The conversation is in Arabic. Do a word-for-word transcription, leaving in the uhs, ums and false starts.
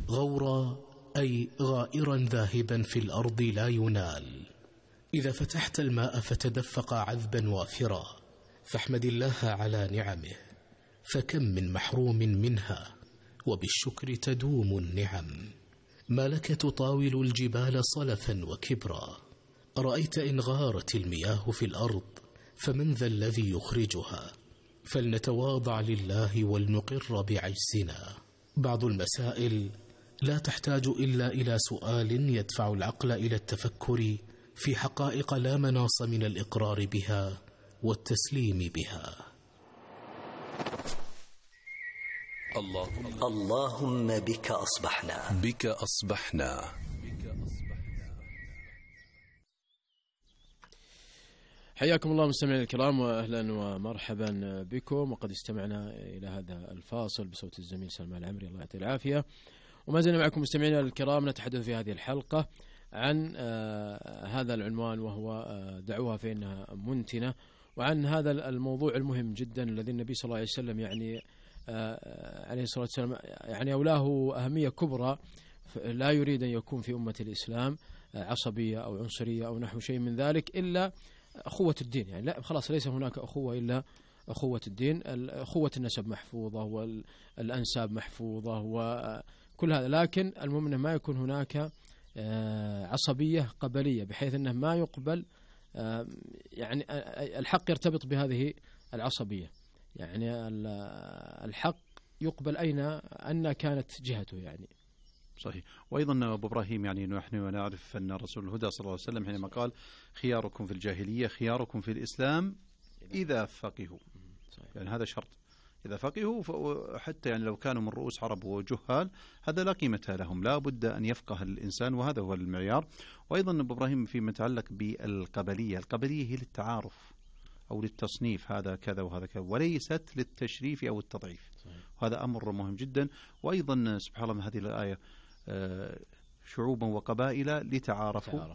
غورا أي غائرا ذاهبا في الأرض لا ينال. إذا فتحت الماء فتدفق عذبا وافرا فاحمد الله على نعمه، فكم من محروم منها وبالشكر تدوم النعم. ما لك تطاول الجبال صلفا وكبرا، أرأيت إن غارت المياه في الأرض فمن ذا الذي يخرجها؟ فلنتواضع لله ولنقر بعجزنا. بعض المسائل لا تحتاج إلا إلى سؤال يدفع العقل إلى التفكر في حقائق لا مناص من الإقرار بها والتسليم بها. اللهم, اللهم بك أصبحنا بك أصبحنا. حياكم الله مستمعينا الكرام، وأهلا ومرحبا بكم. وقد استمعنا إلى هذا الفاصل بصوت الزميل سلمان العمري الله يعطيه العافية، وما زلنا معكم مستمعينا الكرام نتحدث في هذه الحلقة عن آه هذا العنوان، وهو آه دعوها فإنها منتنة، وعن هذا الموضوع المهم جدا الذي النبي صلى الله عليه وسلم يعني آه عليه الصلاة والسلام يعني أولاه أهمية كبرى. لا يريد أن يكون في أمة الإسلام عصبية أو عنصرية أو نحو شيء من ذلك، إلا أخوة الدين. يعني لا خلاص، ليس هناك أخوة إلا أخوة الدين. أخوة النسب محفوظة والأنساب محفوظة وكل هذا، لكن المهم أنه ما يكون هناك عصبية قبلية بحيث أنه ما يقبل يعني الحق يرتبط بهذه العصبية. يعني الحق يقبل أين أن كانت جهته يعني. صحيح. وأيضا أبو إبراهيم يعني نحن نعرف أن رسول الهدى صلى الله عليه وسلم حينما قال خياركم في الجاهلية خياركم في الإسلام إذا فقهوا، يعني هذا شرط، إذا فقهوا، حتى يعني لو كانوا من رؤوس عرب وجهال هذا لا قيمة لهم، لا بد أن يفقه الإنسان، وهذا هو المعيار. وأيضا أبو إبراهيم فيما يتعلق بالقبلية، القبلية هي للتعارف أو للتصنيف، هذا كذا وهذا كذا، وليست للتشريف أو التضعيف. وهذا أمر مهم جدا. وأيضا سبحان الله من هذه الآية شعوبا وقبائل لتعارفوا